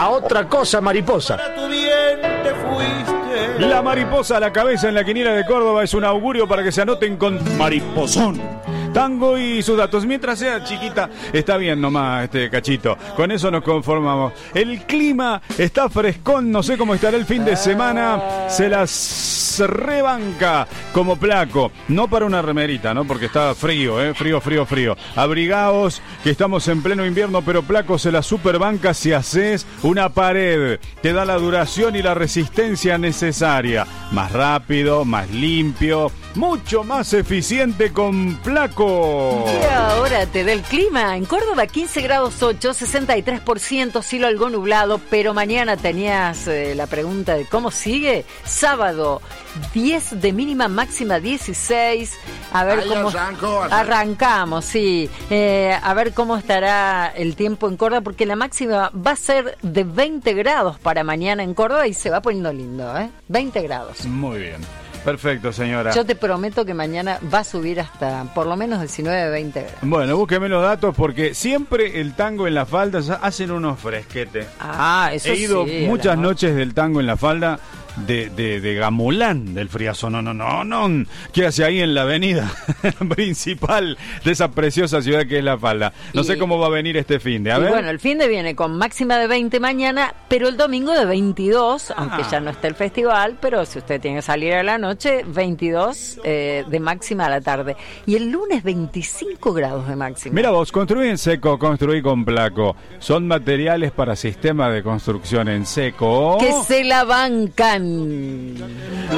otra cosa, mariposa. Para tu bien te fuiste. La mariposa a la cabeza en la quiniela de Córdoba es un augurio para que se anoten con mariposón. Tango y sus datos. Mientras sea chiquita, está bien nomás este cachito. Con eso nos conformamos. El clima está frescón, no sé cómo estará el fin de semana. Se las rebanca como placo. No para una remerita, ¿no? Porque está frío, frío. Abrigaos, que estamos en pleno invierno, pero placo se la superbanca si haces una pared. Te da la duración y la resistencia necesaria. Más rápido, más limpio, mucho más eficiente con placo. Y ahora te da el clima. En Córdoba 15 grados 8, 63%, cielo algo nublado, pero mañana tenías la pregunta de cómo sigue. Sábado 10 de mínima, máxima 16. A ver cómo arrancamos, sí. A ver cómo estará el tiempo en Córdoba, porque la máxima va a ser de 20 grados para mañana en Córdoba y se va poniendo lindo, 20 grados. Muy bien. Perfecto, señora. Yo te prometo que mañana va a subir hasta por lo menos 19, 20 grados. Bueno, búsqueme los datos porque siempre el tango en la falda hacen unos fresquetes. Eso He ido sí, muchas noches del tango en la falda de Gamulán del Friazo. No. ¿Qué hace ahí en la avenida principal de esa preciosa ciudad que es La Falda? No sé cómo va a venir este fin de. A ver. Bueno, el fin de viene con máxima de 20 mañana, pero el domingo de 22, aunque ya no está el festival, pero si usted tiene que salir a la noche, 22 de máxima a la tarde. Y el lunes 25 grados de máxima. Mira vos, construí en seco, construí con placo. Son materiales para sistemas de construcción en seco. Que se la bancan.